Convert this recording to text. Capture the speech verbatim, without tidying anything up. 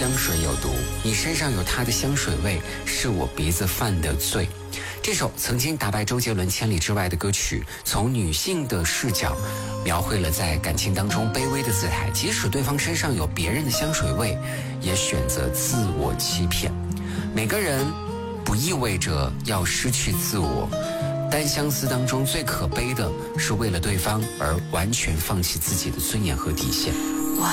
香水有毒，你身上有他的香水味，是我鼻子犯的罪。这首曾经打败周杰伦千里之外的歌曲，从女性的视角描绘了在感情当中卑微的姿态，即使对方身上有别人的香水味，也选择自我欺骗。每个人不意味着要失去自我，单相思当中最可悲的是为了对方而完全放弃自己的尊严和底线。